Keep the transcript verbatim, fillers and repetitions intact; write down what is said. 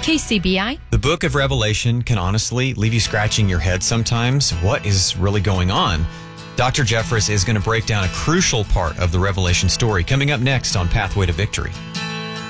K C B I. The book of Revelation can honestly leave you scratching your head sometimes. What is really going on? Doctor Jeffress is going to break down a crucial part of the Revelation story coming up next on Pathway to Victory.